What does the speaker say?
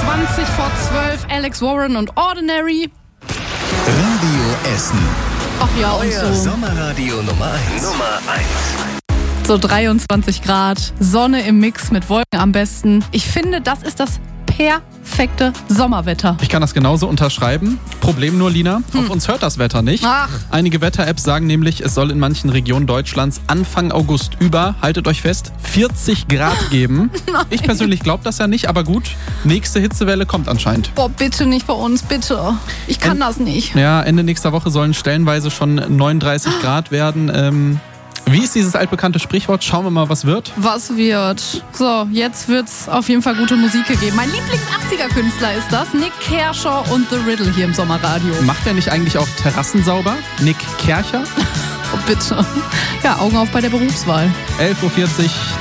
12:20, Alex Warren und Ordinary. Radio Essen. Ach ja, und Euer so. Sommerradio Nummer 1. So 23 Grad, Sonne im Mix mit Wolken am besten. Ich finde, das ist das perfekte Sommerwetter. Ich kann das genauso unterschreiben. Problem nur, Lina, auf uns hört das Wetter nicht. Ach. Einige Wetter-Apps sagen nämlich, es soll in manchen Regionen Deutschlands Anfang August haltet euch fest, 40 Grad geben. Ich persönlich glaube das ja nicht, aber gut, nächste Hitzewelle kommt anscheinend. Boah, bitte nicht bei uns, bitte. Ich kann das nicht. Ja, Ende nächster Woche sollen stellenweise schon 39 Grad werden. Wie ist dieses altbekannte Sprichwort? Schauen wir mal, was wird. Was wird? So, jetzt wird's auf jeden Fall gute Musik geben. Mein Lieblings-80er-Künstler ist das. Nick Kershaw und The Riddle hier im Sommerradio. Macht er nicht eigentlich auch Terrassen sauber? Nick Kercher? Oh, bitte. Ja, Augen auf bei der Berufswahl. 11:40 Uhr.